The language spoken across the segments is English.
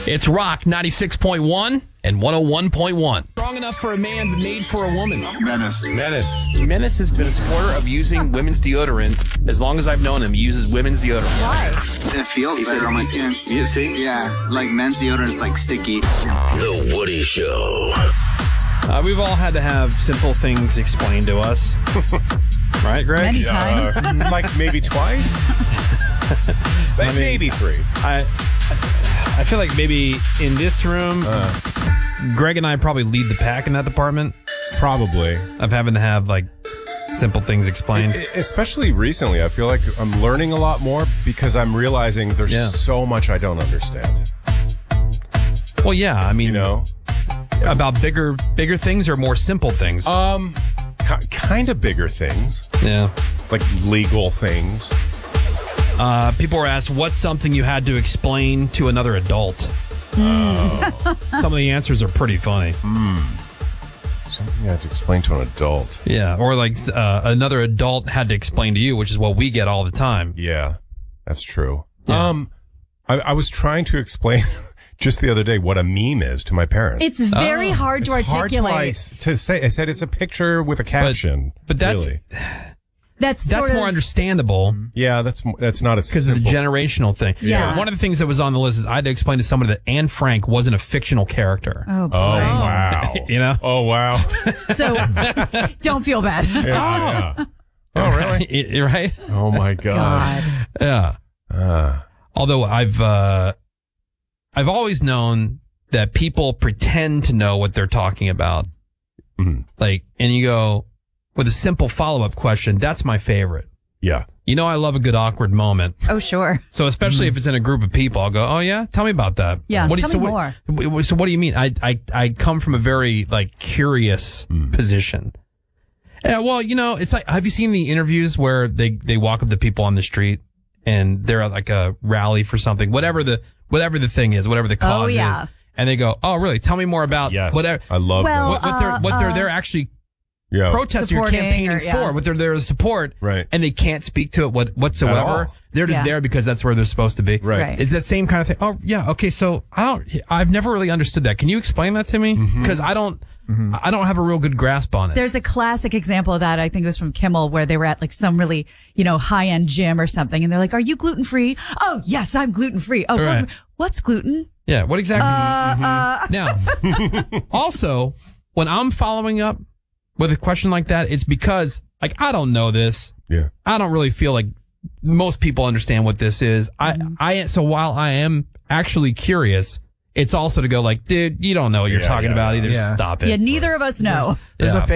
It's Rock 96.1 and 101.1. Strong enough for a man, but made for a woman. Menace. Menace has been a supporter of using women's deodorant. As long as I've known him, he uses women's deodorant. Why? It feels better on my skin. You see? Yeah, like men's deodorant is like sticky. The Woody Show. We've all had to have simple things explained to us. Right, Greg? Many times. Like maybe twice? Maybe three. I feel like maybe in this room, Greg and I probably lead the pack in that department Probably. of having to have like simple things explained. Especially recently, I feel like I'm learning a lot more because I'm realizing there's Yeah. so much I don't understand. Well, yeah, I mean, You know? about bigger things or more simple things. Kind of bigger things, Yeah. like legal things. People were asked, what's something you had to explain to another adult? Some of the answers are pretty funny. Something I have to explain to an adult. Yeah. Or like another adult had to explain to you, which is what we get all the time. Yeah, that's true. Yeah. I was trying to explain just the other day what a meme is to my parents. It's very hard to It's hard articulate. to say. I said it's a picture with a caption. But that's really. That's more understandable Yeah, that's not as because of the simple. generational thing. Yeah. One of the things that was on the list is I had to explain to somebody that Anne Frank wasn't a fictional character. Oh, boy. Oh wow! You know? Oh wow! So don't feel bad. Yeah. Oh really? Right? Oh my god! God. Yeah. Although I've always known that people pretend to know what they're talking about. Mhm. Like, and you go with a simple follow-up question. That's my favorite. Yeah. You know, I love a good awkward moment. Oh, sure. So especially if it's in a group of people, I'll go, oh yeah, tell me about that. Yeah, What do tell me more. So what do you mean? I come from a very like curious position. Yeah, well, you know, it's like, have you seen the interviews where they walk up to people on the street and they're at like a rally for something, whatever the thing is, whatever the cause yeah. is, and they go, oh really? Tell me more about Yes. whatever. I love Well, those. What they're actually Yeah. protesting or Supporting campaigning or- yeah. for, what they're there to support, Right. and they can't speak to it whatsoever. At all. They're just Yeah. there because that's where they're supposed to be. Right. It's that same kind of thing. Oh yeah, okay. So I've never really understood that. Can you explain that to me? Because I don't have a real good grasp on it. There's a classic example of that. I think it was from Kimmel where they were at like some really, high end gym or something. And they're like, are you gluten free? Oh, yes, I'm gluten free. Oh, Right. gluten. What's gluten? Yeah. What exactly? Now, also, when I'm following up with a question like that, it's because like, I don't know this. Yeah. I don't really feel like most people understand what this is. So while I am actually curious, it's also to go like, dude, you don't know what you're Yeah, talking yeah, about yeah. either. Yeah. Stop it. Yeah, neither of us know. There's Yeah.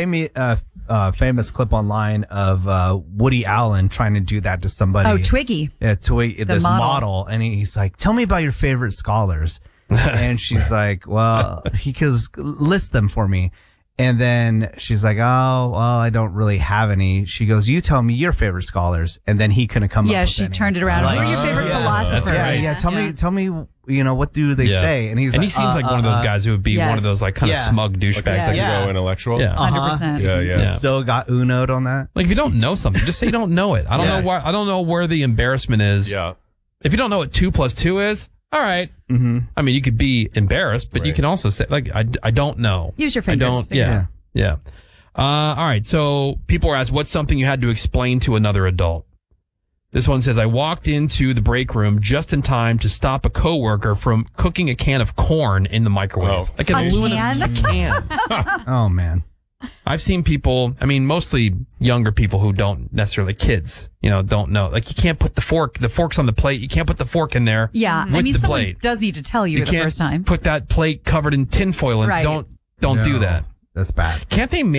a famous clip online of Woody Allen trying to do that to somebody. Oh, Twiggy. Yeah, to this model. model, and he's like, "Tell me about your favorite scholars," and she's like, "Well, he goes list them for me." And then she's like, "Oh, well, I don't really have any." She goes, "You tell me your favorite scholars," and then he couldn't come up. Yeah, with she any. turned it around. Like, Who are your favorite philosophers? That's right. Tell me, what do they Yeah. say? And he's And like, he seems like one of those guys who would be Yes. one of those like kind of Yeah. smug douchebags. Like a Yeah. pseudo-intellectual. Yeah. 100%. Yeah, yeah. Yeah. Still got Uno'd on that. Like if you don't know something, just say you don't know it. I don't Yeah. know why. I don't know where the embarrassment is. Yeah. If you don't know what 2 + 2 is, all right. Mm-hmm. I mean, you could be embarrassed, but you Right. can also say like, I don't know. Use your I fingers. don't. Figure it Yeah. Yeah. All right. So people were asked, what's something you had to explain to another adult? This one says, I walked into the break room just in time to stop a coworker from cooking a can of corn in the microwave. Oh. Like an A aluminum can. Oh man. I've seen people, I mean, mostly younger people who don't necessarily kids, don't know. Like you can't put the fork's on the plate. You can't put the fork in there. Yeah. with I mean, the someone plate. does need to tell you, the can't first time. put that plate covered in tinfoil and Right. don't do No, that. That's bad. Can't they